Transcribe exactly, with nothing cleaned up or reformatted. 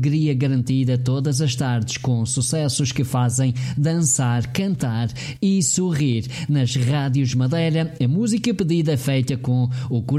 alegria garantida todas as tardes com sucessos que fazem dançar, cantar e sorrir. Nas Rádios Madeira, a música pedida é feita com o